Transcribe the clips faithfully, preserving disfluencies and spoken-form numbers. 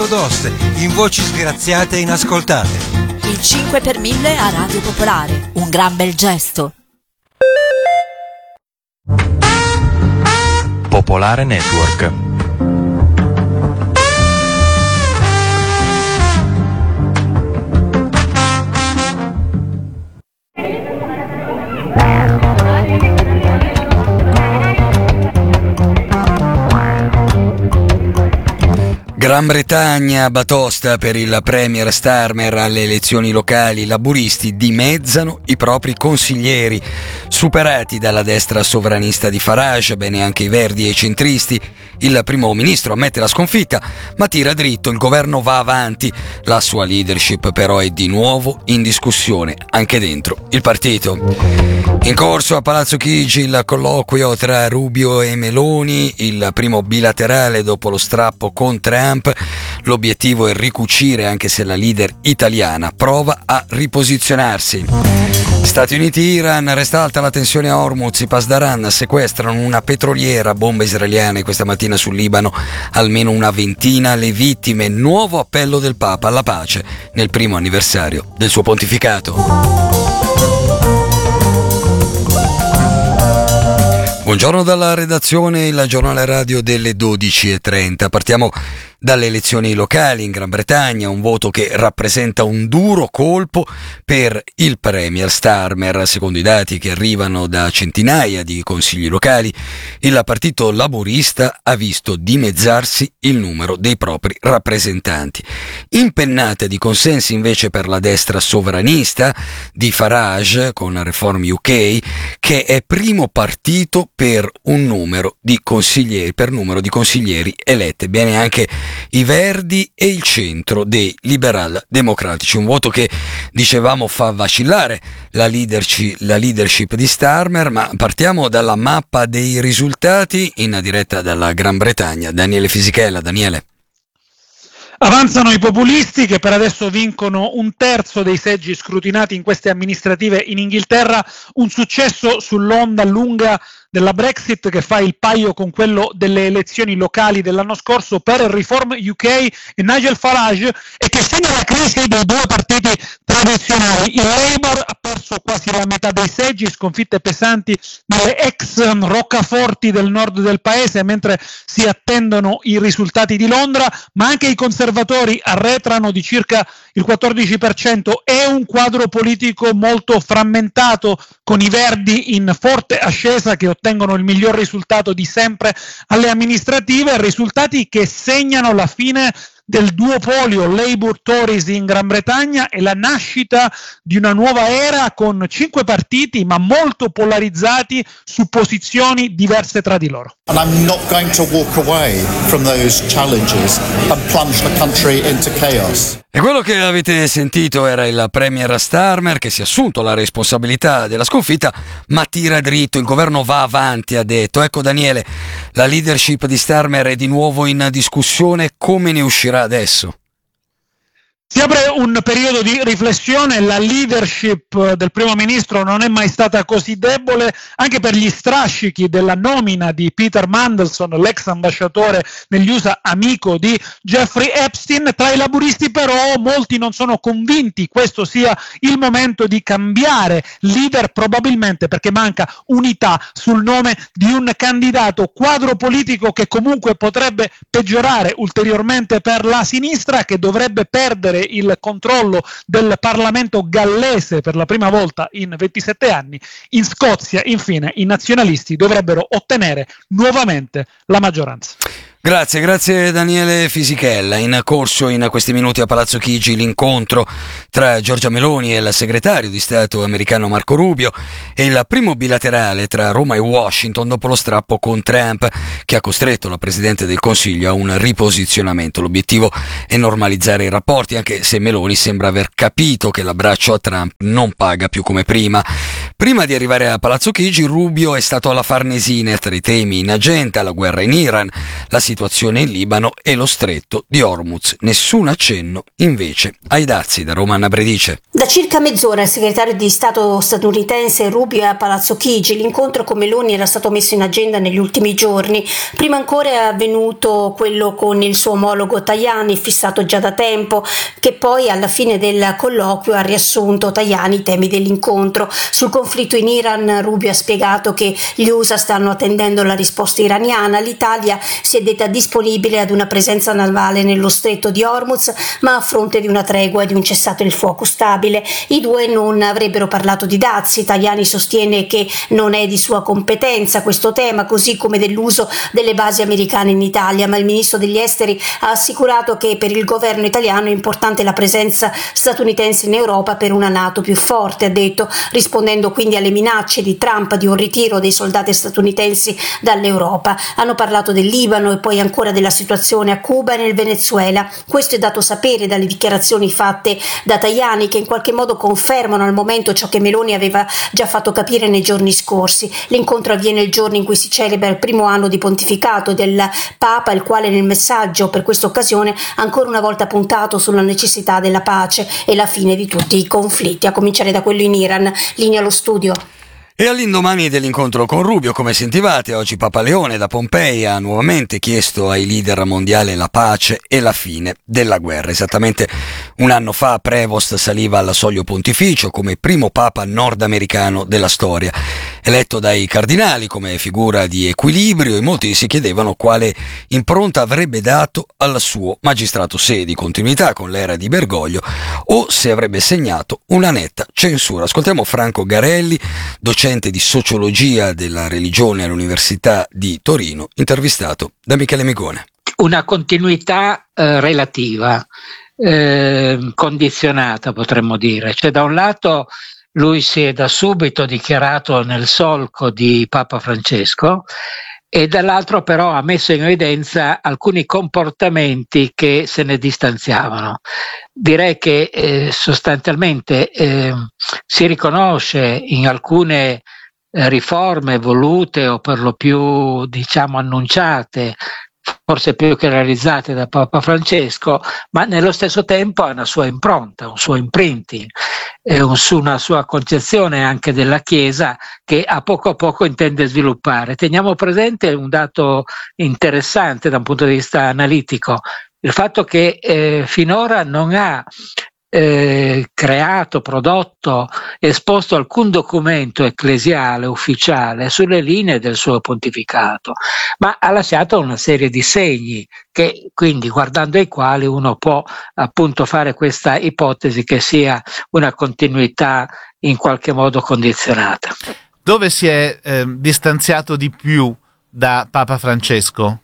ortodosse, in voci sgraziate e inascoltate. Il cinque per mille a Radio Popolare, un gran bel gesto. Popolare Network. Gran Bretagna batosta per il premier Starmer alle elezioni locali. I laburisti dimezzano i propri consiglieri, superati dalla destra sovranista di Farage, bene anche i verdi e i centristi. Il primo ministro ammette la sconfitta, ma tira dritto, il governo va avanti. La sua leadership però è di nuovo in discussione, anche dentro il partito. In corso a Palazzo Chigi il colloquio tra Rubio e Meloni, il primo bilaterale dopo lo strappo con Trump. L'obiettivo è ricucire, anche se la leader italiana prova a riposizionarsi. Stati Uniti-Iran, resta alta la tensione a Hormuz, i Pasdaran sequestrano una petroliera, bombe israeliane questa mattina sul Libano, almeno una ventina le vittime, nuovo appello del Papa alla pace nel primo anniversario del suo pontificato. Buongiorno dalla redazione, il giornale radio delle dodici e trenta. Partiamo dalle elezioni locali in Gran Bretagna, un voto che rappresenta un duro colpo per il premier Starmer. Secondo i dati che arrivano da centinaia di consigli locali, il partito laburista ha visto dimezzarsi il numero dei propri rappresentanti. Impennata di consensi invece per la destra sovranista di Farage con Reform U K, che è primo partito per un numero di consiglieri, per numero di consiglieri eletti. Bene anche i Verdi e il centro dei liberal democratici. Un voto che, dicevamo, fa vacillare la leadership, la leadership di Starmer, ma partiamo dalla mappa dei risultati in diretta dalla Gran Bretagna. Daniele Fisichella. Daniele. Avanzano i populisti che per adesso vincono un terzo dei seggi scrutinati in queste amministrative in Inghilterra, un successo sull'onda lunga della Brexit che fa il paio con quello delle elezioni locali dell'anno scorso per Reform U K e Nigel Farage, e che segna la crisi dei due partiti tradizionali. Il Labour ha perso quasi la metà dei seggi, sconfitte pesanti nelle ex roccaforti del nord del paese, mentre si attendono i risultati di Londra, ma anche i conservatori arretrano di circa il quattordici per cento. È un quadro politico molto frammentato, con i Verdi in forte ascesa che ottengono il miglior risultato di sempre alle amministrative, risultati che segnano la fine del duopolio Labour-Tories in Gran Bretagna e la nascita di una nuova era con cinque partiti ma molto polarizzati su posizioni diverse tra di loro. And I'm not going to walk away from those challenges and plunge the country into chaos. E quello che avete sentito era il premier Starmer che si è assunto la responsabilità della sconfitta, ma tira dritto, il governo va avanti, ha detto. Ecco Daniele, la leadership di Starmer è di nuovo in discussione, come ne uscirà adesso? Si apre un periodo di riflessione, la leadership del primo ministro non è mai stata così debole, anche per gli strascichi della nomina di Peter Mandelson, l'ex ambasciatore negli U S A, amico di Jeffrey Epstein. Tra i laburisti però molti non sono convinti questo sia il momento di cambiare leader, probabilmente perché manca unità sul nome di un candidato, quadro politico che comunque potrebbe peggiorare ulteriormente per la sinistra, che dovrebbe perdere il controllo del Parlamento gallese per la prima volta in ventisette anni. In Scozia, infine, i nazionalisti dovrebbero ottenere nuovamente la maggioranza. Grazie, grazie Daniele Fisichella. In corso in questi minuti a Palazzo Chigi l'incontro tra Giorgia Meloni e il segretario di Stato americano Marco Rubio e il primo bilaterale tra Roma e Washington dopo lo strappo con Trump, che ha costretto la Presidente del Consiglio a un riposizionamento. L'obiettivo è normalizzare i rapporti, anche se Meloni sembra aver capito che l'abbraccio a Trump non paga più come prima. Prima di arrivare a Palazzo Chigi, Rubio è stato alla Farnesina tra i temi in agenda, la guerra in Iran, la situazione in Libano e lo stretto di Hormuz. Nessun accenno, invece, ai dazi. Da Roma Anna Bredice. Da circa mezz'ora il segretario di Stato statunitense Rubio è a Palazzo Chigi. L'incontro con Meloni era stato messo in agenda negli ultimi giorni. Prima ancora è avvenuto quello con il suo omologo Tajani, fissato già da tempo, che poi alla fine del colloquio ha riassunto Tajani i temi dell'incontro. Sul conflitto in Iran Rubio ha spiegato che gli U S A stanno attendendo la risposta iraniana. L'Italia si è detta disponibile ad una presenza navale nello stretto di Hormuz, ma a fronte di una tregua e di un cessato il fuoco stabile. I due non avrebbero parlato di dazi. Tajani sostiene che non è di sua competenza questo tema, così come dell'uso delle basi americane in Italia, ma il ministro degli esteri ha assicurato che per il governo italiano è importante la presenza statunitense in Europa per una NATO più forte, ha detto, rispondendo quindi alle minacce di Trump di un ritiro dei soldati statunitensi dall'Europa. Hanno parlato del Libano e poi ancora della situazione a Cuba e nel Venezuela. Questo è dato sapere dalle dichiarazioni fatte da Tajani, che in qualche modo confermano al momento ciò che Meloni aveva già fatto capire nei giorni scorsi. L'incontro avviene il giorno in cui si celebra il primo anno di pontificato del Papa, il quale nel messaggio per questa occasione ha ancora una volta puntato sulla necessità della pace e la fine di tutti i conflitti, a cominciare da quello in Iran. Linea allo studio. E all'indomani dell'incontro con Rubio, come sentivate, oggi Papa Leone da Pompei ha nuovamente chiesto ai leader mondiali la pace e la fine della guerra. Esattamente un anno fa Prevost saliva al soglio pontificio come primo papa nordamericano della storia, eletto dai cardinali come figura di equilibrio, e molti si chiedevano quale impronta avrebbe dato al suo magistrato, se di continuità con l'era di Bergoglio o se avrebbe segnato una netta censura. Ascoltiamo Franco Garelli, docente di sociologia della religione all'Università di Torino, intervistato da Michele Migone. Una continuità eh, relativa, eh, condizionata potremmo dire. Cioè, da un lato lui si è da subito dichiarato nel solco di Papa Francesco, e dall'altro però ha messo in evidenza alcuni comportamenti che se ne distanziavano. Direi che eh, sostanzialmente eh, si riconosce in alcune eh, riforme volute o per lo più diciamo annunciate, forse più che realizzate da Papa Francesco, ma nello stesso tempo ha una sua impronta, un suo imprinting, una sua concezione anche della Chiesa che a poco a poco intende sviluppare. Teniamo presente un dato interessante da un punto di vista analitico, il fatto che eh, finora non ha eh, creato, prodotto, esposto alcun documento ecclesiale ufficiale sulle linee del suo pontificato, ma ha lasciato una serie di segni che quindi, guardando ai quali, uno può appunto fare questa ipotesi che sia una continuità in qualche modo condizionata. Dove si è eh, distanziato di più da Papa Francesco?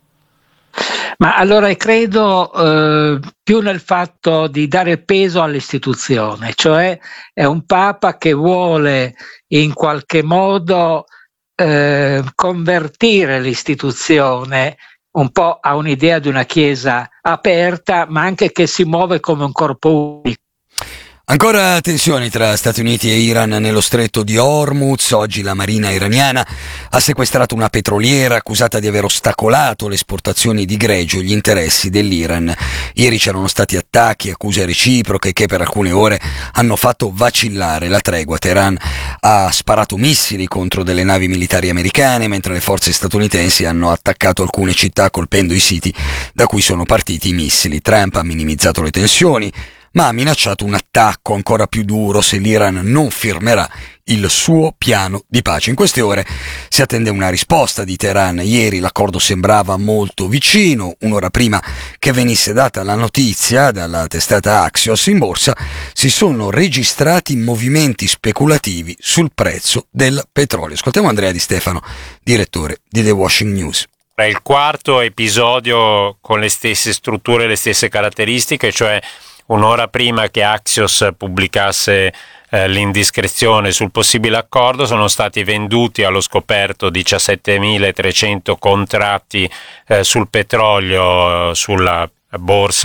Ma allora credo eh, più nel fatto di dare peso all'istituzione, cioè è un Papa che vuole in qualche modo eh, convertire l'istituzione un po' a un'idea di una Chiesa aperta, ma anche che si muove come un corpo unico. Ancora tensioni tra Stati Uniti e Iran nello stretto di Hormuz. Oggi la marina iraniana ha sequestrato una petroliera accusata di aver ostacolato le esportazioni di greggio e gli interessi dell'Iran. Ieri c'erano stati attacchi, accuse reciproche che per alcune ore hanno fatto vacillare la tregua. Teheran ha sparato missili contro delle navi militari americane, mentre le forze statunitensi hanno attaccato alcune città colpendo i siti da cui sono partiti i missili. Trump ha minimizzato le tensioni, ma ha minacciato un attacco ancora più duro se l'Iran non firmerà il suo piano di pace. In queste ore si attende una risposta di Teheran. Ieri l'accordo sembrava molto vicino. Un'ora prima che venisse data la notizia dalla testata Axios, in borsa si sono registrati movimenti speculativi sul prezzo del petrolio. Ascoltiamo Andrea Di Stefano, direttore di The Washington News. È il quarto episodio con le stesse strutture e le stesse caratteristiche, cioè un'ora prima che Axios pubblicasse eh, l'indiscrezione sul possibile accordo sono stati venduti allo scoperto diciassettemilatrecento contratti eh, sul petrolio eh, sulla borsa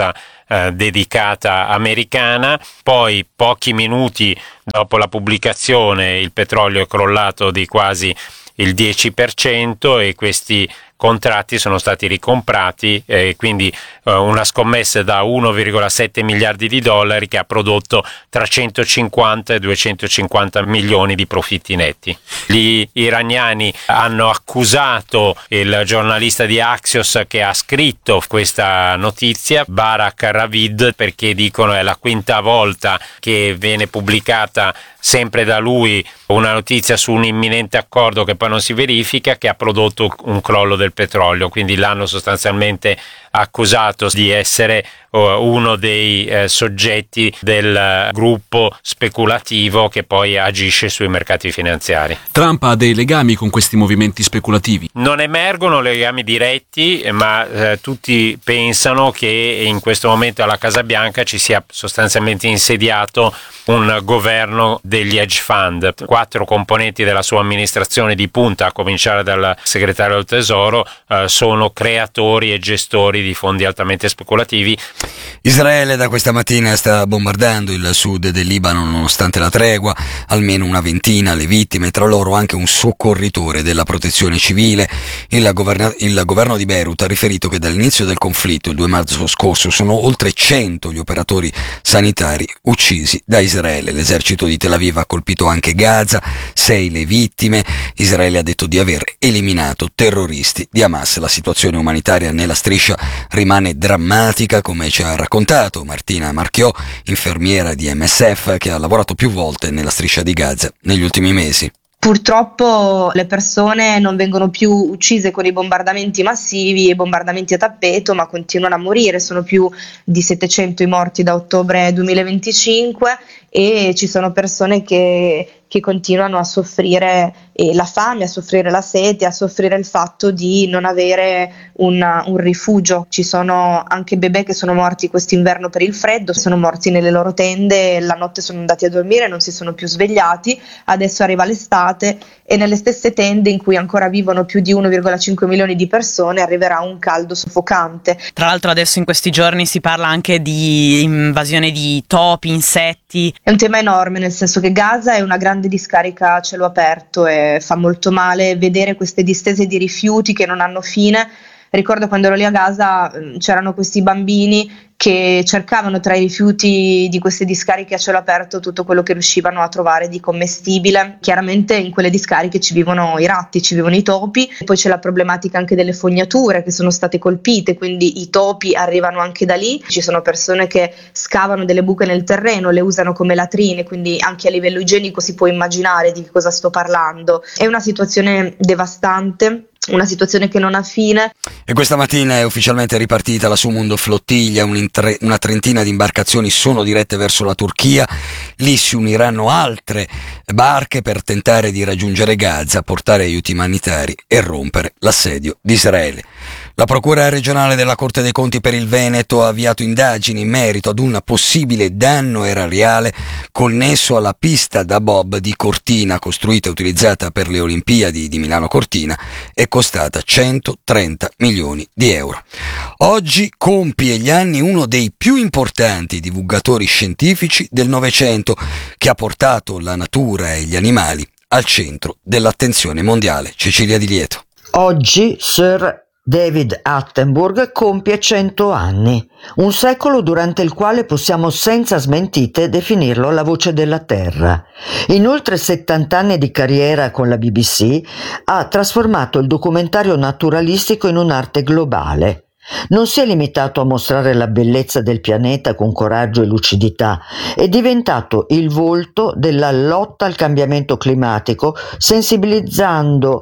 eh, dedicata americana. Poi pochi minuti dopo la pubblicazione il petrolio è crollato di quasi il dieci per cento e questi contratti sono stati ricomprati, eh, quindi eh, una scommessa da uno virgola sette miliardi di dollari che ha prodotto tra centocinquanta e duecentocinquanta milioni di profitti netti. Gli iraniani hanno accusato il giornalista di Axios che ha scritto questa notizia, Barak Ravid, perché dicono è la quinta volta che viene pubblicata sempre da lui una notizia su un imminente accordo che poi non si verifica, che ha prodotto un crollo del petrolio, quindi l'hanno sostanzialmente accusato di essere uh, uno dei uh, soggetti del uh, gruppo speculativo che poi agisce sui mercati finanziari. Trump ha dei legami con questi movimenti speculativi? Non emergono legami diretti, ma uh, tutti pensano che in questo momento alla Casa Bianca ci sia sostanzialmente insediato un governo degli hedge fund. Quattro componenti della sua amministrazione di punta, a cominciare dal segretario del Tesoro, uh, sono creatori e gestori di fondi altamente speculativi. Israele da questa mattina sta bombardando il sud del Libano nonostante la tregua, almeno una ventina le vittime, tra loro anche un soccorritore della protezione civile. Il, governa- il governo di Beirut ha riferito che dall'inizio del conflitto, il due marzo scorso, sono oltre cento gli operatori sanitari uccisi da Israele. L'esercito di Tel Aviv ha colpito anche Gaza, sei le vittime. Israele ha detto di aver eliminato terroristi di Hamas. La situazione umanitaria nella striscia rimane drammatica, come ci ha raccontato Martina Marchiò, infermiera di M S F che ha lavorato più volte nella striscia di Gaza negli ultimi mesi. Purtroppo le persone non vengono più uccise con i bombardamenti massivi e bombardamenti a tappeto, ma continuano a morire. Sono più di settecento i morti da ottobre duemilaventicinque e ci sono persone che, che continuano a soffrire eh, la fame, a soffrire la sete, a soffrire il fatto di non avere una, un rifugio. Ci sono anche bebè che sono morti quest'inverno per il freddo, sono morti nelle loro tende, la notte sono andati a dormire, non si sono più svegliati. Adesso arriva l'estate e nelle stesse tende in cui ancora vivono più di uno virgola cinque milioni di persone arriverà un caldo soffocante. Tra l'altro adesso in questi giorni si parla anche di invasione di topi, insetti. È un tema enorme, nel senso che Gaza è una grande discarica a cielo aperto e fa molto male vedere queste distese di rifiuti che non hanno fine. Ricordo quando ero lì a Gaza c'erano questi bambini che cercavano tra i rifiuti di queste discariche a cielo aperto tutto quello che riuscivano a trovare di commestibile. Chiaramente in quelle discariche ci vivono i ratti, ci vivono i topi, e poi c'è la problematica anche delle fognature che sono state colpite, quindi i topi arrivano anche da lì. Ci sono persone che scavano delle buche nel terreno, le usano come latrine, quindi anche a livello igienico si può immaginare di che cosa sto parlando. È una situazione devastante, una situazione che non ha fine. E questa mattina è ufficialmente ripartita la Sumundo Flottiglia, un'intre- una trentina di imbarcazioni sono dirette verso la Turchia. Lì si uniranno altre barche per tentare di raggiungere Gaza, portare aiuti umanitari e rompere l'assedio di Israele. La Procura regionale della Corte dei Conti per il Veneto ha avviato indagini in merito ad un possibile danno erariale connesso alla pista da bob di Cortina, costruita e utilizzata per le Olimpiadi di Milano Cortina e costata centotrenta milioni di euro. Oggi compie gli anni uno dei più importanti divulgatori scientifici del Novecento, che ha portato la natura e gli animali al centro dell'attenzione mondiale. Cecilia Di Lieto. Oggi Sir David Attenborough compie cento anni, un secolo durante il quale possiamo senza smentite definirlo la voce della Terra. In oltre settanta anni di carriera con la B B C ha trasformato il documentario naturalistico in un'arte globale. Non si è limitato a mostrare la bellezza del pianeta con coraggio e lucidità, è diventato il volto della lotta al cambiamento climatico, sensibilizzando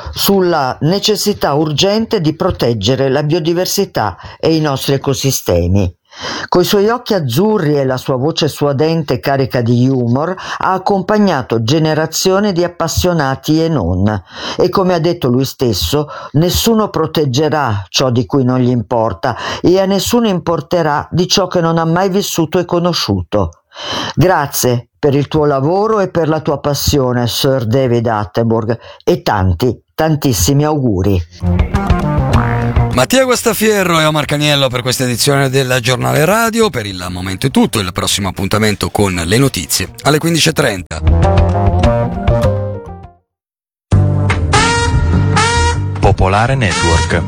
sulla necessità urgente di proteggere la biodiversità e i nostri ecosistemi. Coi suoi occhi azzurri e la sua voce suadente carica di humor ha accompagnato generazioni di appassionati e non, e come ha detto lui stesso, nessuno proteggerà ciò di cui non gli importa e a nessuno importerà di ciò che non ha mai vissuto e conosciuto. Grazie per il tuo lavoro e per la tua passione, Sir David Attenborough, e tanti, tantissimi auguri. Mattia Guastafierro e Omar Caniello per questa edizione del Giornale Radio. Per il momento è tutto, il prossimo appuntamento con le notizie alle quindici e trenta. Popolare Network.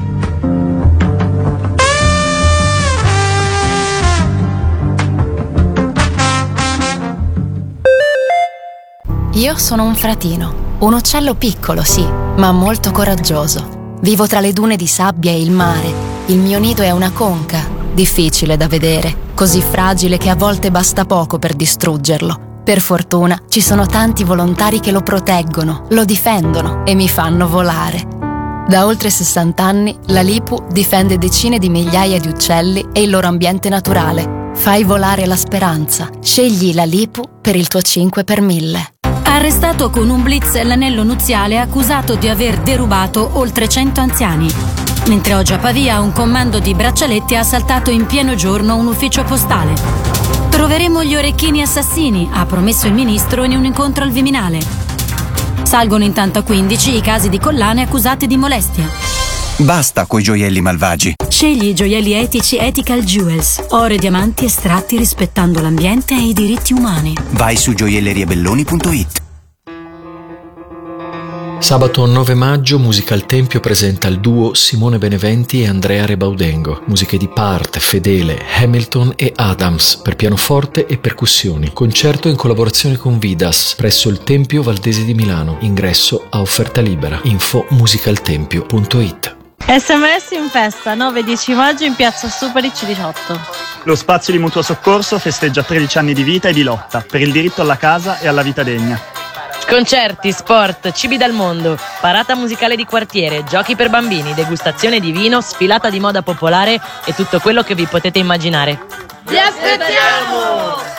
Io sono un fratino, un uccello piccolo, sì, ma molto coraggioso. Vivo tra le dune di sabbia e il mare. Il mio nido è una conca, difficile da vedere, così fragile che a volte basta poco per distruggerlo. Per fortuna ci sono tanti volontari che lo proteggono, lo difendono e mi fanno volare. Da oltre sessanta anni la Lipu difende decine di migliaia di uccelli e il loro ambiente naturale. Fai volare la speranza. Scegli la Lipu per il tuo cinque per mille. Arrestato con un blitz l'anello nuziale accusato di aver derubato oltre cento anziani. Mentre oggi a Pavia un comando di braccialetti ha assaltato in pieno giorno un ufficio postale. Troveremo gli orecchini assassini, ha promesso il ministro in un incontro al Viminale. Salgono intanto a quindici i casi di collane accusate di molestia. Basta coi gioielli malvagi. Scegli i gioielli etici Ethical Jewels, oro e diamanti estratti rispettando l'ambiente e i diritti umani. Vai su gioielleriabelloni punto it. Sabato nove maggio Musical Tempio presenta il duo Simone Beneventi e Andrea Rebaudengo, musiche di Part, Fedele, Hamilton e Adams per pianoforte e percussioni. Concerto in collaborazione con Vidas presso il Tempio Valdese di Milano. Ingresso a offerta libera. Info musicaltempio punto it. S M S in festa, nove e dieci maggio in piazza Superi C diciotto. Lo spazio di mutuo soccorso festeggia tredici anni di vita e di lotta per il diritto alla casa e alla vita degna. Concerti, sport, cibi dal mondo, parata musicale di quartiere, giochi per bambini, degustazione di vino, sfilata di moda popolare e tutto quello che vi potete immaginare. Vi aspettiamo!